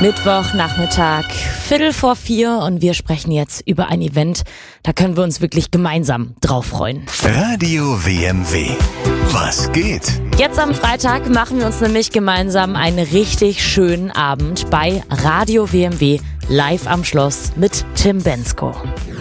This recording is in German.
Mittwochnachmittag, 3:15 und wir sprechen jetzt über ein Event, da können wir uns wirklich gemeinsam drauf freuen. Radio WMW. Was geht? Jetzt am Freitag machen wir uns nämlich gemeinsam einen richtig schönen Abend bei Radio WMW live am Schloss mit Tim Bendzko.